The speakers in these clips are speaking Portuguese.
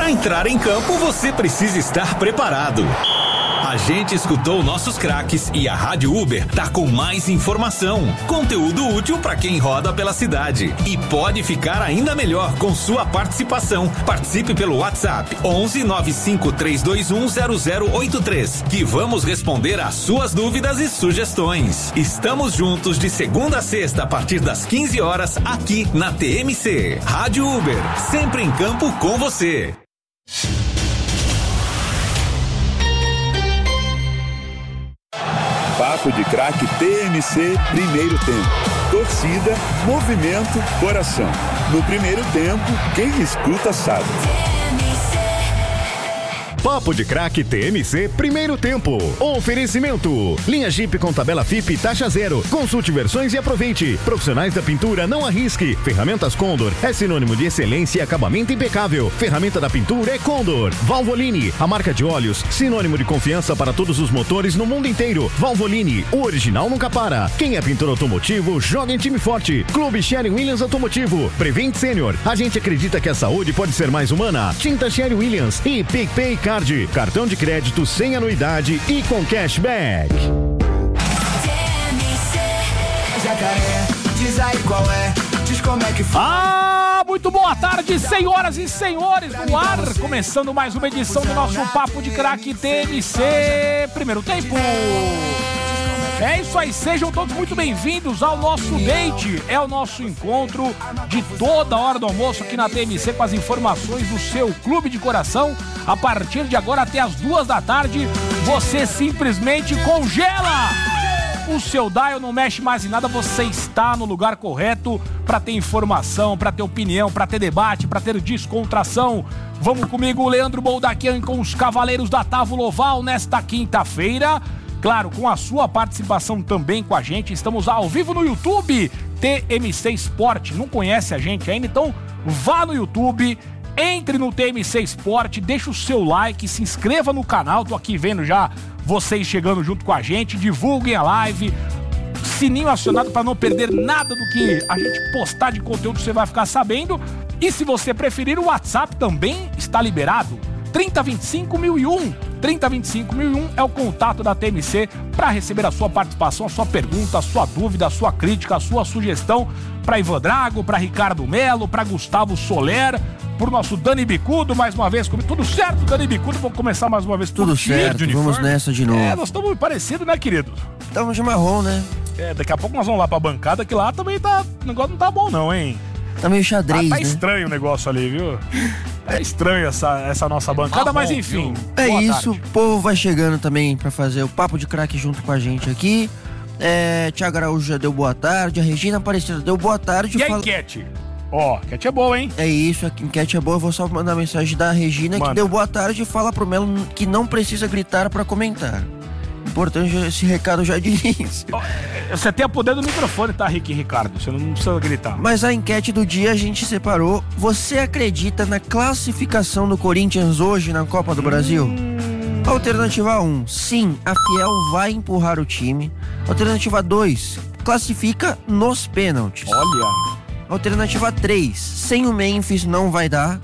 Para entrar em campo, você precisa estar preparado. A gente escutou nossos craques e a Rádio Uber tá com mais informação, conteúdo útil para quem roda pela cidade. E pode ficar ainda melhor com sua participação. Participe pelo WhatsApp 11 95 321 0083, que vamos responder às suas dúvidas e sugestões. Estamos juntos de segunda a sexta a partir das 15 horas aqui na TMC. Rádio Uber, sempre em campo com você. Papo de Craque TMC, primeiro tempo. Torcida, movimento, coração. No primeiro tempo, quem escuta sabe. Papo de Craque TMC, primeiro tempo. Oferecimento: linha Jeep com tabela FIP taxa zero. Consulte versões e aproveite. Profissionais da pintura, não arrisque. Ferramentas Condor é sinônimo de excelência e acabamento impecável. Ferramenta da pintura é Condor. Valvoline, a marca de óleos, sinônimo de confiança para todos os motores no mundo inteiro. Valvoline, o original nunca para. Quem é pintor automotivo, joga em time forte. Clube Sherwin Williams Automotivo. Prevent Senior, a gente acredita que a saúde pode ser mais humana. Tinta Sherwin Williams e PicPay Card, cartão de crédito sem anuidade e com cashback. Jacaré, diz aí qual é, diz como é que foi. Muito boa tarde, senhoras e senhores, no ar, começando mais uma edição do nosso Papo de Craque TMC, primeiro tempo. É isso aí, sejam todos muito bem-vindos ao nosso date, é o nosso encontro de toda hora do almoço aqui na TMC com as informações do seu clube de coração. A partir de agora até as 2 da tarde, você simplesmente congela o seu dial, não mexe mais em nada, você está no lugar correto para ter informação, para ter opinião, para ter debate, para ter descontração. Vamos comigo, Leandro Boldaquian, com os Cavaleiros da Távola Oval nesta quinta-feira. Claro, com a sua participação também com a gente, estamos ao vivo no YouTube, TMC Sport. Não conhece a gente ainda? Então vá no YouTube, entre no TMC Sport, deixa o seu like, se inscreva no canal, tô aqui vendo já vocês chegando junto com a gente, divulguem a live, sininho acionado para não perder nada do que a gente postar de conteúdo, você vai ficar sabendo. E se você preferir, o WhatsApp também está liberado, 3025.001. 3025.001 é o contato da TMC para receber a sua participação, a sua pergunta, a sua dúvida, a sua crítica, a sua sugestão para Ivan Drago, para Ricardo Melo, para Gustavo Soler, pro nosso Dani Bicudo, mais uma vez comigo. Tudo certo, Dani Bicudo? Vamos começar mais uma vez por tudo certo, vamos nessa de novo. Nós estamos parecidos, né, querido? Estamos de marrom, né? Daqui a pouco nós vamos lá pra bancada, que lá também tá... O negócio não tá bom não, hein? Tá meio xadrez, tá né? Estranho o negócio ali, viu? É estranho essa nossa bancada, mas enfim. É isso, o povo vai chegando também pra fazer o Papo de Craque junto com a gente aqui. Thiago Araújo já deu boa tarde, a Regina Aparecida deu boa tarde. E a enquete? Ó, a enquete é boa, hein? É isso, a enquete é boa, eu vou só mandar a mensagem da Regina, que deu boa tarde, e fala pro Melo que não precisa gritar pra comentar. Importante esse recado já de início. Você tem a poder do microfone, tá, Ricardo? Você não precisa gritar. Mas a enquete do dia a gente separou. Você acredita na classificação do Corinthians hoje na Copa do Brasil? Alternativa 1, sim, a Fiel vai empurrar o time. Alternativa 2, classifica nos pênaltis. Olha. Alternativa 3, sem o Memphis não vai dar.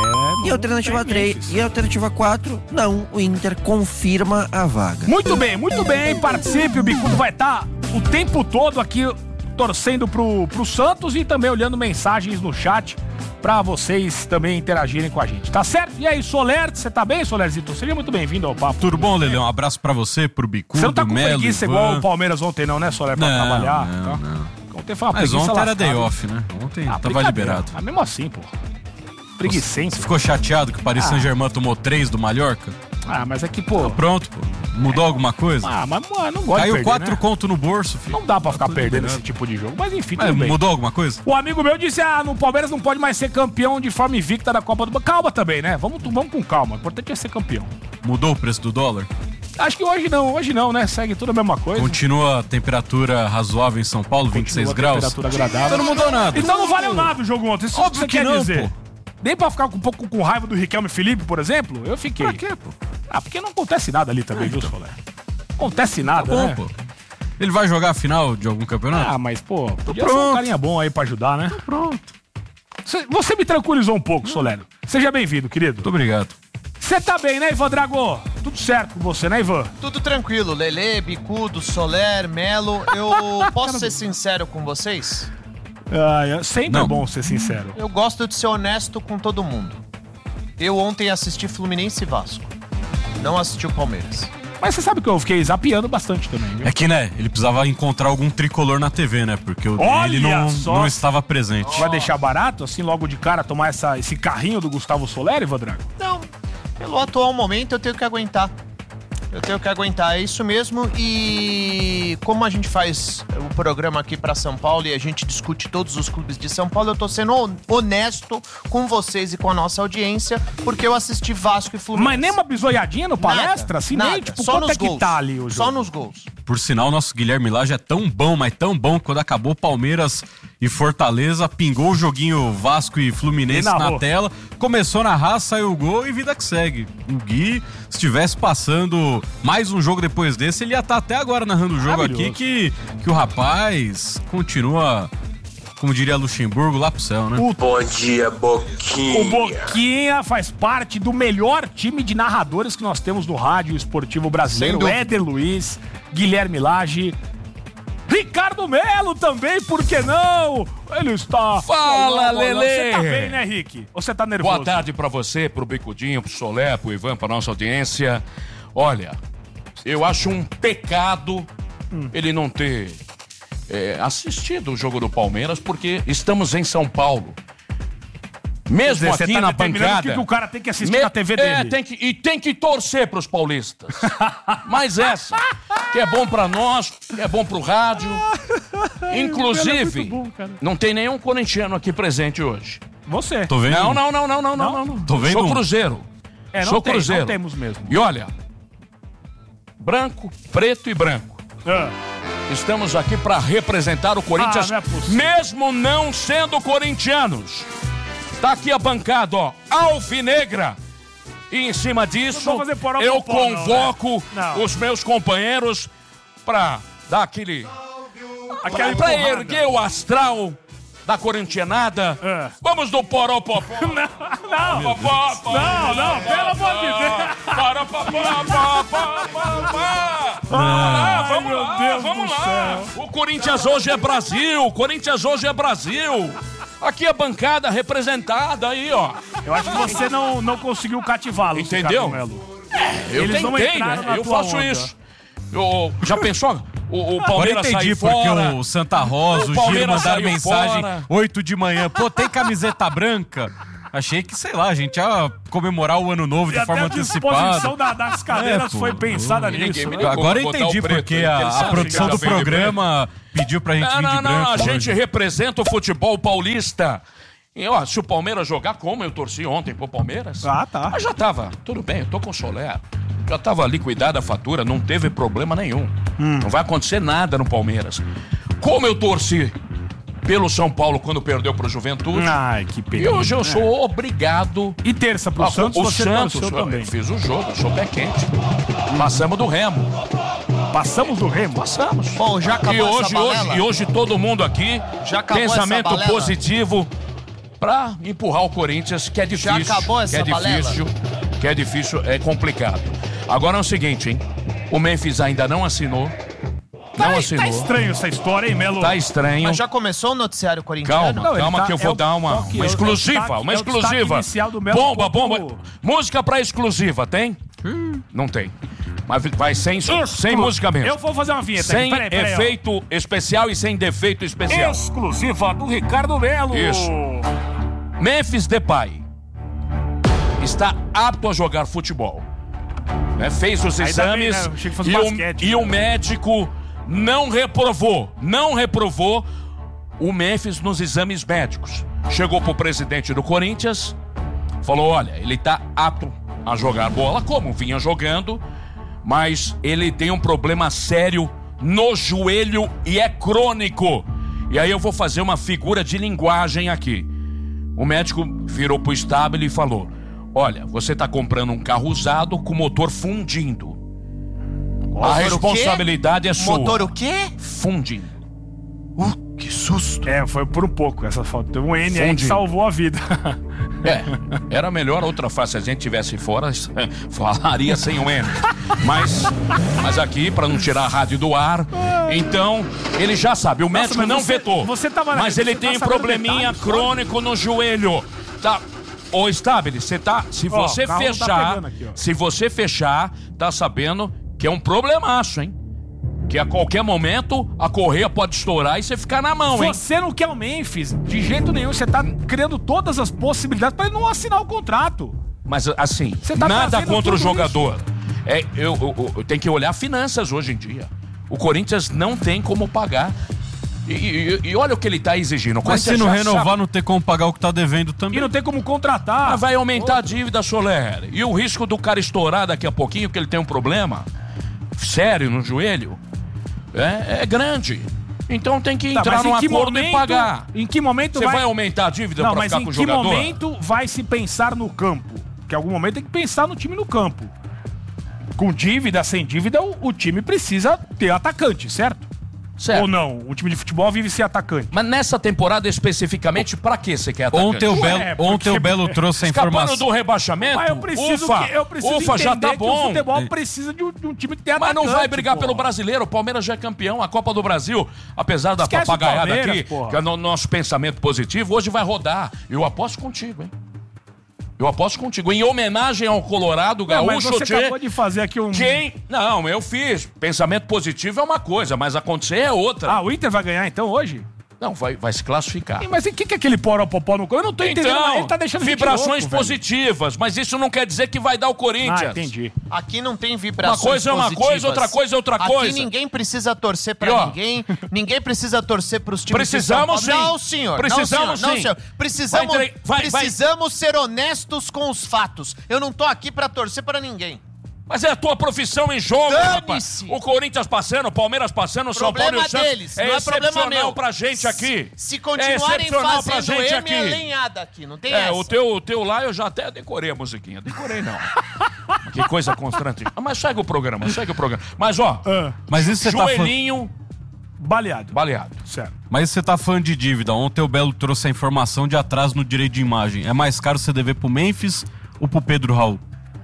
E alternativa 3, e alternativa 4, não, o Inter confirma a vaga. Muito bem, participe, o Bicudo vai estar o tempo todo aqui torcendo pro Santos e também olhando mensagens no chat pra vocês também interagirem com a gente, tá certo? E aí, Soler, você tá bem, Solerzito? Seja muito bem-vindo ao Papo. Tudo bom, Lelê? Um abraço pra você, pro Bicudo, Você não tá com Melo, preguiça Ivan. igual o Palmeiras ontem não, né, Soler, pra trabalhar? Não. Ontem foi uma Mas preguiça ontem era lascada. day off, né? Ontem tava liberado. Mas mesmo assim, pô. Preguiçense. Você ficou chateado que o Paris Saint-Germain tomou 3 do Mallorca? Mas é que, pô... Pronto, pô. Mudou alguma coisa? Mas não gosto Caiu de perder, 4 né? conto no bolso, filho. Não dá pra ficar perdendo liberado. esse tipo de jogo. Mas enfim, tudo bem. Mudou alguma coisa? O amigo meu disse, no Palmeiras não pode mais ser campeão de forma invicta da Copa do Brasil. Calma também, né? Vamos com calma. O importante é ser campeão. Mudou o preço do dólar? Acho que hoje não, né? Segue tudo a mesma coisa. Continua a temperatura razoável em São Paulo, 26 graus? Temperatura agradável. Então não mudou nada. Então não valeu nada o jogo ontem. Isso Óbvio que quer não, dizer. pô. Nem pra ficar um pouco com raiva do Riquelme Felipe, por exemplo, eu fiquei. Pra quê, pô? Porque não acontece nada ali também, viu, Soler? Não acontece nada, Tá bom, né? pô. Ele vai jogar a final de algum campeonato? Mas, pô, podia ser um carinha bom aí pra ajudar, né? Pronto. Você me tranquilizou um pouco, Solério. Seja bem-vindo, querido. Muito obrigado. Você tá bem, né, Ivan Drago? Tudo certo com você, né, Ivan? Tudo tranquilo, Lelê, Bicudo, Soler, Melo. Eu posso ser sincero com vocês? Sempre é bom ser sincero. Eu gosto de ser honesto com todo mundo. Eu ontem assisti Fluminense e Vasco. Não assisti o Palmeiras. Mas você sabe que eu fiquei zapeando bastante também, viu? É que, né, ele precisava encontrar algum tricolor na TV, né? Porque ele não estava presente. Vai deixar barato, assim, logo de cara, tomar esse carrinho do Gustavo Soler, Ivan Drago? Não, pelo atual momento eu tenho que aguentar. É isso mesmo. E como a gente faz o programa aqui pra São Paulo e a gente discute todos os clubes de São Paulo, eu tô sendo honesto com vocês e com a nossa audiência, porque eu assisti Vasco e Fluminense. Mas nem uma bisoiadinha no palestra? Assim, nada. Nem, tipo, só quanto nos é que gols. tá ali o jogo? Só nos gols. Por sinal, o nosso Guilherme Lage é tão bom, mas tão bom, que quando acabou Palmeiras e Fortaleza, pingou o joguinho Vasco e Fluminense na tela, começou na raça, saiu o gol e vida que segue. O Gui, se estivesse passando mais um jogo depois desse, ele ia estar até agora narrando o jogo aqui, que o rapaz continua, como diria Luxemburgo, lá pro céu, né? Bom dia, Boquinha. O Boquinha faz parte do melhor time de narradores que nós temos no rádio esportivo brasileiro. Éder Luiz, Guilherme Lage, Ricardo Melo também, por que não? Ele está... Fala, Lelê! Você tá bem, né, Rick? Ou você tá nervoso? Boa tarde pra você, pro Bicudinho, pro Solé, pro Ivan, pra nossa audiência. Olha, eu acho um pecado ele não ter assistido o jogo do Palmeiras, porque estamos em São Paulo. Mesmo aqui na bancada. Que o cara tem que assistir na TV dele. Tem que torcer pros paulistas. Mas essa, que é bom pra nós, que é bom pro rádio. Inclusive, não tem nenhum corintiano aqui presente hoje. Você. Tô vendo. Não. Tô vendo. Sou Cruzeiro. Sou Cruzeiro. Não temos mesmo. E olha, branco, preto e branco. Estamos aqui pra representar o Corinthians, não é possível. mesmo não sendo corintianos. Tá aqui a bancada, ó, alvinegra. E em cima disso, eu convoco os meus companheiros pra dar aquela pra erguer o astral da corintianada. Vamos do poropopó. Não, pelo amor de Deus. Vamos lá. O Corinthians hoje é Brasil. Aqui a bancada representada aí, ó. Eu acho que você não conseguiu cativá-lo, entendeu? Eu tentei, né? Eu faço isso. Já pensou? O Palmeiras saiu fora. Porque o Santa Rosa, o Giro mandaram mensagem 8 de manhã. Pô, tem camiseta branca? Achei que, sei lá, a gente ia comemorar o ano novo de forma antecipada. A disposição das cadeiras foi pensada nisso. Agora eu entendi porque a produção do programa pediu pra gente vir de branco. Não, a gente representa o futebol paulista. E, ó, se o Palmeiras jogar como eu torci ontem pro Palmeiras... tá. Mas já tava, tudo bem, eu tô com o Soler. Já tava liquidada a fatura, não teve problema nenhum. Não vai acontecer nada no Palmeiras. Como eu torci pelo São Paulo quando perdeu pro Juventude. Ai, que pena. E hoje eu sou obrigado... E terça pro Santos, o você Santos, também. Fiz o jogo, sou pé quente. Passamos do Remo. Passamos do Remo? Passamos. Bom, já acabou essa balela? E hoje todo mundo aqui, pensamento positivo pra empurrar o Corinthians, que é difícil. Já acabou essa balela? Que é difícil, é complicado. Agora é o seguinte, hein? O Memphis ainda não assinou. Não assinou. Tá estranho essa história, hein, Melo? Tá estranho. Mas já começou o noticiário corintiano? Calma que eu vou dar uma exclusiva. Uma exclusiva. Bomba. Música pra exclusiva, tem? Não tem. Mas vai sem música mesmo. Eu vou fazer uma vinheta. Sem Peraí, efeito especial e sem defeito especial. Exclusiva do Ricardo Melo. Isso. Memphis Depay está apto a jogar futebol. Fez os exames e o médico não reprovou o Memphis nos exames médicos. Chegou pro presidente do Corinthians, falou, olha, ele tá apto a jogar bola, como vinha jogando, mas ele tem um problema sério no joelho e é crônico. E aí eu vou fazer uma figura de linguagem aqui. O médico virou pro estábulo e falou, olha, você tá comprando um carro usado com motor fundindo. A responsabilidade é sua. Motor o quê? Fundindo. Que susto. susto. Foi por um pouco essa falta. Teve um N aí que salvou a vida. Era melhor outra frase. Se a gente tivesse fora, falaria sem o N. Mas aqui, pra não tirar a rádio do ar, então, ele já sabe. O médico não vetou. Mas ele tem probleminha crônico no joelho. Tá. Ô, Stabile, você tá... Se você fechar... Se você fechar, tá sabendo que é um problemaço, hein? Que a qualquer momento a correia pode estourar e você ficar na mão, hein? Você não quer o Memphis de jeito nenhum. Você tá criando todas as possibilidades pra ele não assinar o contrato. Mas, assim, nada contra o jogador. Eu tenho que olhar finanças hoje em dia. O Corinthians não tem como pagar. E olha o que ele tá exigindo. Mas se não renovar, não tem como pagar o que tá devendo também. E não tem como contratar. Mas vai aumentar a dívida, Soler. E o risco do cara estourar daqui a pouquinho, que ele tem um problema sério no joelho, é grande. Então tem que entrar num acordo e pagar. Em que momento você vai aumentar a dívida pra ficar com o jogador? Em que momento vai se pensar no campo? Porque em algum momento tem que pensar no time no campo. Com dívida, sem dívida, o time precisa ter atacante, certo? Certo. Ou não? O time de futebol vive sem atacante. Mas nessa temporada especificamente, pra que você quer atacante? Ontem o Belo trouxe a informação. Escapando do rebaixamento, mas eu preciso já tá bom. O futebol precisa de um time que tenha atacante. Mas não vai brigar pelo brasileiro. O Palmeiras já é campeão. A Copa do Brasil, apesar da papagaiada aqui, que é o nosso pensamento positivo, hoje vai rodar. Eu aposto contigo, hein? Eu aposto contigo. Em homenagem ao Colorado, Gaúcho... Mas você acabou de fazer aqui um... Não, eu fiz. Pensamento positivo é uma coisa, mas acontecer é outra. Ah, o Inter vai ganhar então hoje? Não, vai se classificar. Mas o que é aquele poropopó no... Eu não tô entendendo, mas ele tá deixando vibrações louco, positivas, mas isso não quer dizer que vai dar o Corinthians. Ah, entendi. Aqui não tem vibrações positivas. Uma coisa é uma coisa, outra coisa é outra coisa. Aqui ninguém precisa torcer pra ninguém, ninguém precisa torcer pros times de São Paulo. Não, senhor. Precisamos sim. Não, senhor. Precisamos ser honestos com os fatos. Eu não tô aqui pra torcer pra ninguém. Mas é a tua profissão em jogo, rapaz. O Corinthians passando, o Palmeiras passando, o São Paulo e o Santos. Deles, não é excepcional pra gente aqui. Se continuarem fazendo lenhada aqui, não tem essa. O teu lá eu já até decorei a musiquinha. Decorei não. Que coisa constante. Mas segue o programa. Mas mas isso você joelhinho... Baleado. Certo. Mas você tá fã de dívida. Ontem o Belo trouxe a informação de atraso no direito de imagem. É mais caro você dever pro Memphis ou pro Pedro Raul?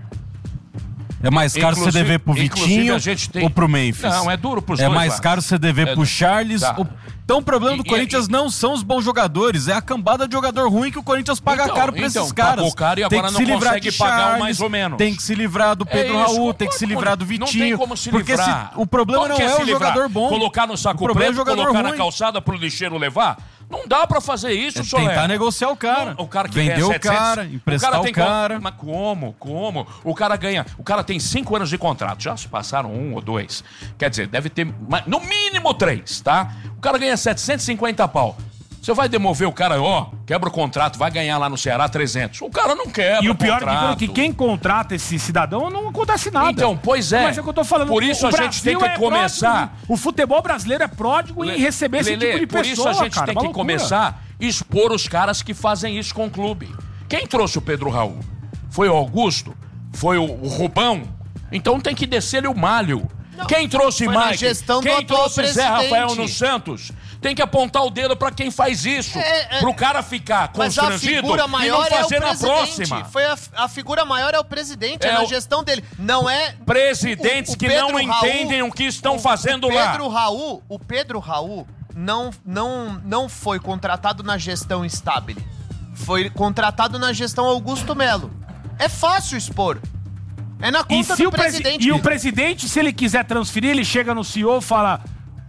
É mais caro você dever pro Vitinho ou pro Memphis? Não, é duro pros dois. É mais caro você dever pro Charles. Então o problema do Corinthians não são os bons jogadores, é a cambada de jogador ruim que o Corinthians paga caro pra esses caras. Pagou caro e agora não consegue pagar mais ou menos. Tem que se livrar do Pedro Raul, tem que se livrar do Vitinho. Não tem como se livrar. Porque o problema não é o jogador bom. Colocar no saco preto, colocar na calçada pro lixeiro levar? Não dá pra fazer isso, Soler. Tentar negociar o cara. O cara que vender ganha 700, o cara, emprestar o cara. Mas como? O cara ganha... O cara tem 5 anos de contrato. Já se passaram 1 ou 2. Quer dizer, deve ter no mínimo 3, tá? O cara ganha 750 pau. Você vai demover o cara, quebra o contrato, vai ganhar lá no Ceará 300. O cara não quebra. E o pior é que quem contrata esse cidadão não acontece nada. Então, pois é. Mas é o que eu tô falando. Por isso a gente tem que começar... O futebol brasileiro é pródigo em receber esse tipo de pessoa, por isso a gente tem que começar a expor os caras que fazem isso com o clube. Quem trouxe o Pedro Raul? Foi o Augusto? Foi o Rubão? Então tem que descer-lhe o malho. Quem trouxe Mike? Quem trouxe Zé Rafael no Santos? Tem que apontar o dedo pra quem faz isso. Pro cara ficar constrangido e não fazer na próxima. A figura maior é o presidente, é na gestão dele. Não é... Presidentes que não entendem o que estão fazendo lá. O Pedro Raul não foi contratado na gestão Stabile. Foi contratado na gestão Augusto Melo. É fácil expor. É na conta do presidente. E o presidente, se ele quiser transferir, ele chega no CEO e fala...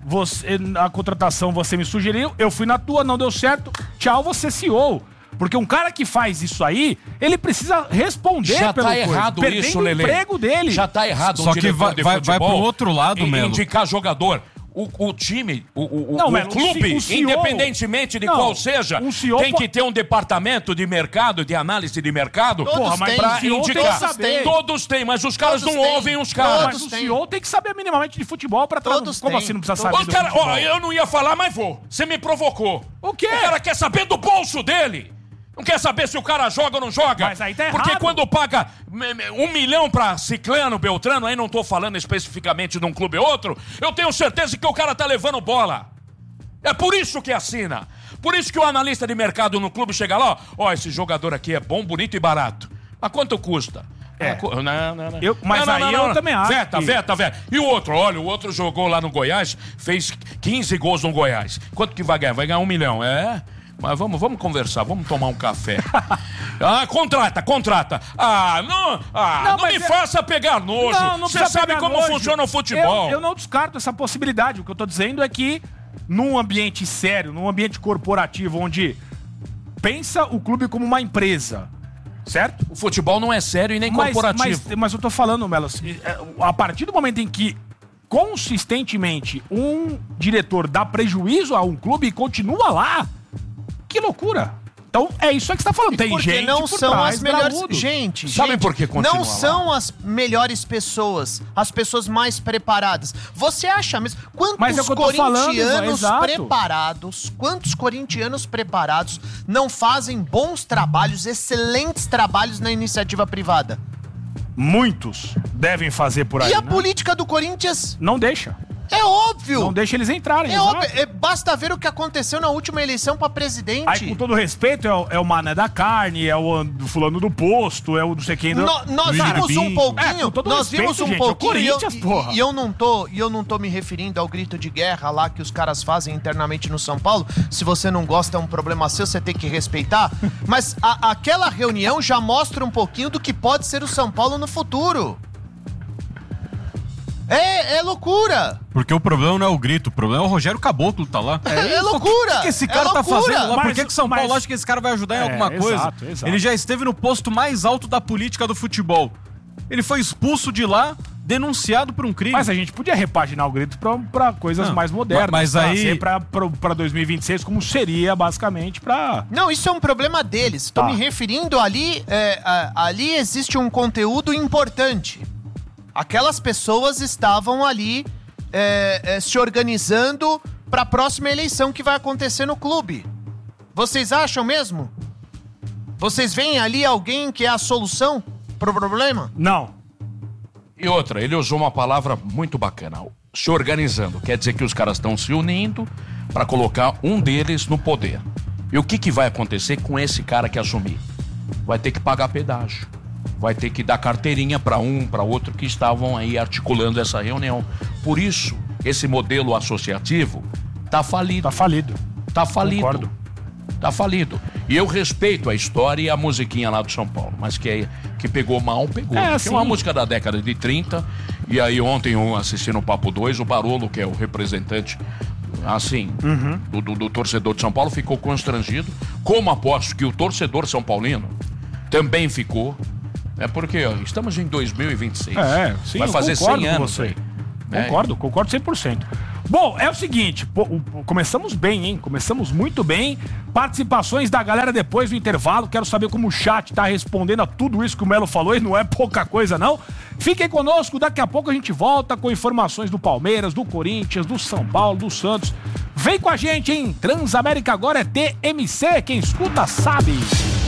a contratação você me sugeriu, eu fui na tua, não deu certo, tchau, você CEO. Porque um cara que faz isso aí, ele precisa responder já pelo tá errado isso, Lelê. O emprego dele. Já tá errado. Só que vai pro outro lado, Melo. Indicar jogador. O time, o clube, independentemente de qual seja, tem que ter um departamento de mercado, de análise de mercado, pra indicar. Todos têm, mas os caras não ouvem os caras. Mas o CEO tem que saber minimamente de futebol pra todos. Como assim não precisa saber? Eu não ia falar, mas vou. Você me provocou. O quê? O cara quer saber do bolso dele. Não quer saber se o cara joga ou não joga? Mas aí tá errado. Porque quando paga 1 milhão pra Ciclano, Beltrano, aí não tô falando especificamente de um clube ou outro, eu tenho certeza que o cara tá levando bola. É por isso que assina. Por isso que o analista de mercado no clube chega lá, ó, esse jogador aqui é bom, bonito e barato. Mas quanto custa? Não. Eu também acho. Veta. E o outro? Olha, o outro jogou lá no Goiás, fez 15 gols no Goiás. Quanto que vai ganhar? Vai ganhar 1 milhão. Mas vamos conversar, vamos tomar um café. Contrata. Não me faça pegar nojo. Você sabe como funciona o futebol. Eu não descarto essa possibilidade. O que eu tô dizendo é que num ambiente sério, num ambiente corporativo, onde pensa o clube como uma empresa, certo? O futebol não é sério e nem corporativo. Mas eu tô falando, Melo, a partir do momento em que consistentemente um diretor dá prejuízo a um clube e continua lá, que loucura! Então é isso que você tá falando. Tem porque gente não por são trás, as melhores. bravudo. Sabe por que continua não lá? são as melhores pessoas, as pessoas mais preparadas. Você acha mesmo? Quantos corintianos preparados não fazem bons trabalhos, excelentes trabalhos na iniciativa privada? Muitos devem fazer por aí. E a política do Corinthians? Não deixa. É óbvio! Não deixa eles entrarem. É óbvio. Basta ver o que aconteceu na última eleição pra presidente. Aí, com todo respeito, é o Mané da carne, é o fulano do posto, é o não sei quem... Nós vimos um pouquinho, Corinthians, porra. E eu não tô me referindo ao grito de guerra lá que os caras fazem internamente no São Paulo. Se você não gosta, é um problema seu, você tem que respeitar. Mas aquela reunião já mostra um pouquinho do que pode ser o São Paulo no futuro. É loucura. Porque o problema não é o grito, o problema é o Rogério Caboclo tá lá. É loucura. O que esse cara tá fazendo lá? Por que São Paulo acha que esse cara vai ajudar em alguma coisa? Exato. Ele já esteve no posto mais alto da política do futebol. Ele foi expulso de lá, denunciado por um crime. Mas a gente podia repaginar o grito pra coisas mais modernas. Mas aí... Pra 2026, como seria, basicamente, pra... Não, isso é um problema deles. Tô me referindo ali... ali existe um conteúdo importante. Aquelas pessoas estavam ali se organizando para a próxima eleição que vai acontecer no clube. Vocês acham mesmo? Vocês veem ali alguém que é a solução pro problema? Não. E outra, ele usou uma palavra muito bacana. Se organizando. Quer dizer que os caras estão se unindo para colocar um deles no poder. E o que vai acontecer com esse cara que assumir? Vai ter que pagar pedágio. Vai ter que dar carteirinha para um, para outro que estavam aí articulando essa reunião. Por isso, esse modelo associativo tá falido. Tá falido. Concordo. Tá falido. E eu respeito a história e a musiquinha lá do São Paulo, mas que pegou mal, pegou. É uma música da década de 30, e aí ontem eu assisti no Papo 2, o Barolo, que é o representante, assim, do torcedor de São Paulo, ficou constrangido, como aposto que o torcedor são paulino também ficou. É porque estamos em 2026. Sim, vai fazer 100 anos. Com você. Concordo 100%. Bom, é o seguinte, começamos bem, hein? Começamos muito bem. Participações da galera depois do intervalo. Quero saber como o chat tá respondendo a tudo isso que o Melo falou, e não é pouca coisa, não. Fiquem conosco, daqui a pouco a gente volta com informações do Palmeiras, do Corinthians, do São Paulo, do Santos. Vem com a gente, hein? Transamérica agora é TMC, quem escuta sabe.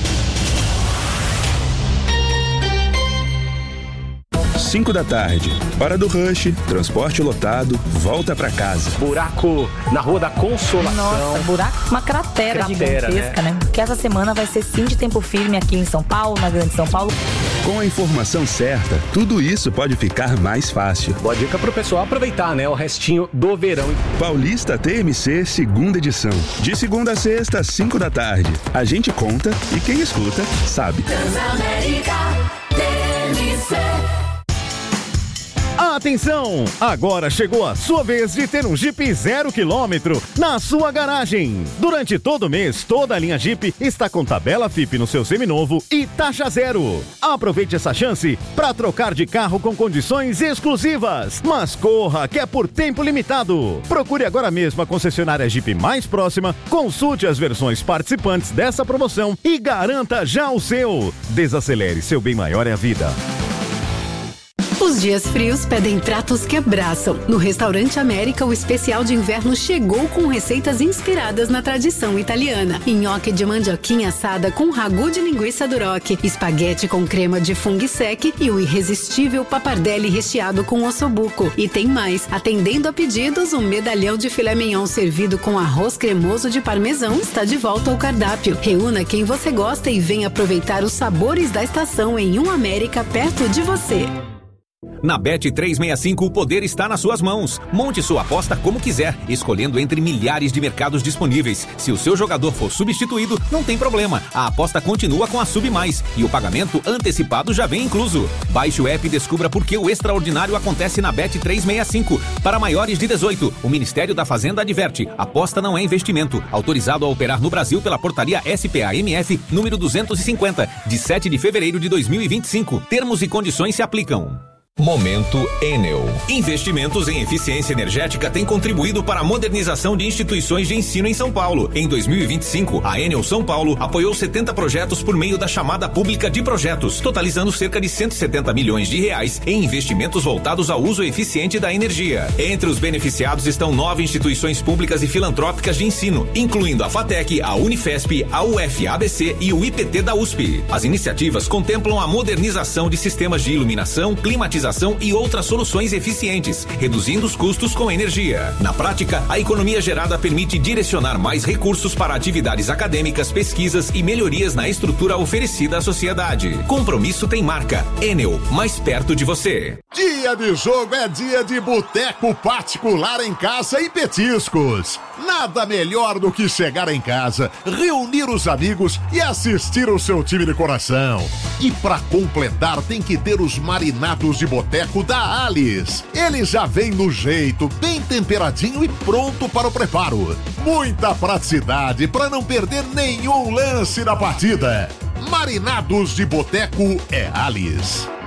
5 da tarde, hora do rush, transporte lotado, volta pra casa. Buraco na Rua da Consolação. Nossa, buraco, uma cratera gigantesca, né? Que essa semana vai ser sim de tempo firme aqui em São Paulo, na Grande São Paulo. Com a informação certa, tudo isso pode ficar mais fácil. Boa dica pro pessoal aproveitar, né? O restinho do verão. Paulista TMC, segunda edição. De segunda a sexta, às 5 da tarde. A gente conta e quem escuta, sabe. Transamérica TMC. Atenção! Agora chegou a sua vez de ter um Jeep 0 km na sua garagem. Durante todo o mês, toda a linha Jeep está com tabela FIP no seu seminovo e taxa zero. Aproveite essa chance para trocar de carro com condições exclusivas. Mas corra, que é por tempo limitado. Procure agora mesmo a concessionária Jeep mais próxima, consulte as versões participantes dessa promoção e garanta já o seu. Desacelere, seu bem maior é a vida. Os dias frios pedem pratos que abraçam. No Restaurante América, o especial de inverno chegou com receitas inspiradas na tradição italiana. Nhoque de mandioquinha assada com ragu de linguiça duroc, espaguete com crema de funghi sec e o irresistível pappardelle recheado com ossobuco. E tem mais, atendendo a pedidos, um medalhão de filé mignon servido com arroz cremoso de parmesão está de volta ao cardápio. Reúna quem você gosta e venha aproveitar os sabores da estação em um América perto de você. Na Bet365 o poder está nas suas mãos. Monte sua aposta como quiser, escolhendo entre milhares de mercados disponíveis. Se o seu jogador for substituído, não tem problema. A aposta continua com a Sub Mais e o pagamento antecipado já vem incluso. Baixe o app e descubra por que o extraordinário acontece na Bet365. Para maiores de 18, o Ministério da Fazenda adverte: aposta não é investimento. Autorizado a operar no Brasil pela portaria SPAMF número 250, de 7 de fevereiro de 2025. Termos e condições se aplicam. Momento Enel. Investimentos em eficiência energética têm contribuído para a modernização de instituições de ensino em São Paulo. Em 2025, a Enel São Paulo apoiou 70 projetos por meio da chamada pública de projetos, totalizando cerca de 170 milhões de reais em investimentos voltados ao uso eficiente da energia. Entre os beneficiados estão 9 instituições públicas e filantrópicas de ensino, incluindo a FATEC, a Unifesp, a UFABC e o IPT da USP. As iniciativas contemplam a modernização de sistemas de iluminação, climatização e outras soluções eficientes, reduzindo os custos com energia. Na prática, a economia gerada permite direcionar mais recursos para atividades acadêmicas, pesquisas e melhorias na estrutura oferecida à sociedade. Compromisso tem marca. Enel, mais perto de você. Dia de jogo é dia de boteco particular em casa e petiscos. Nada melhor do que chegar em casa, reunir os amigos e assistir o seu time de coração. E pra completar, tem que ter os marinados de boteco da Alice. Ele já vem no jeito, bem temperadinho e pronto para o preparo. Muita praticidade para não perder nenhum lance da partida. Marinados de boteco é Alice.